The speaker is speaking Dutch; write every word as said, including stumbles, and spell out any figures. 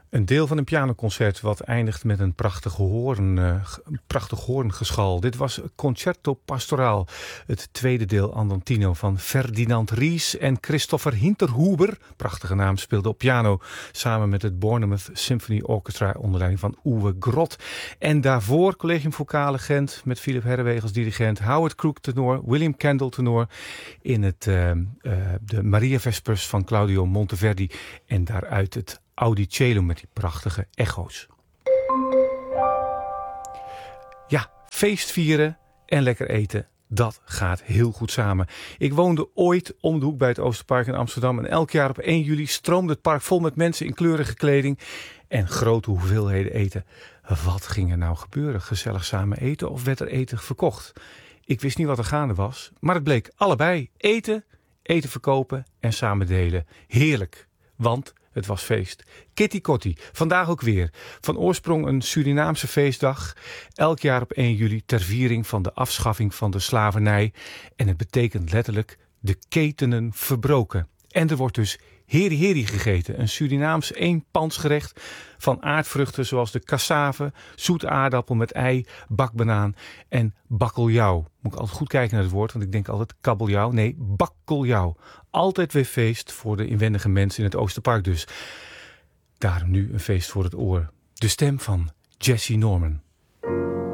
Een deel van een pianoconcert wat eindigt met een prachtig hoorn, uh, een prachtig hoorngeschal. Dit was Concerto Pastoraal, het tweede deel Andantino van Ferdinand Ries en Christopher Hinterhuber. Prachtige naam, speelde op piano samen met het Bournemouth Symphony Orchestra onder leiding van Uwe Grot. En daarvoor Collegium Vocale Gent met Philip Herreweg als dirigent, Howard Crook tenor, William Kendall tenor in het, uh, uh, de Maria Vespers van Claudio Monteverdi en daaruit het Audicellum met die prachtige echo's. Ja, feest vieren en lekker eten, dat gaat heel goed samen. Ik woonde ooit om de hoek bij het Oosterpark in Amsterdam en elk jaar op één juli stroomde het park vol met mensen in kleurige kleding en grote hoeveelheden eten. Wat ging er nou gebeuren? Gezellig samen eten of werd er eten verkocht? Ik wist niet wat er gaande was, maar het bleek allebei. Eten, eten verkopen en samen delen. Heerlijk, want het was feest. Kitty Kotti, vandaag ook weer. Van oorsprong een Surinaamse feestdag. Elk jaar op één juli ter viering van de afschaffing van de slavernij. En het betekent letterlijk de ketenen verbroken. En er wordt dus heri heri gegeten. Een Surinaams eenpansgerecht van aardvruchten zoals de cassave, zoet aardappel met ei, bakbanaan en bakkeljauw. Moet ik altijd goed kijken naar het woord, want ik denk altijd kabeljauw. Nee, bakkeljauw. Altijd weer feest voor de inwendige mensen in het Oosterpark dus. Daarom nu een feest voor het oor. De stem van Jessye Norman.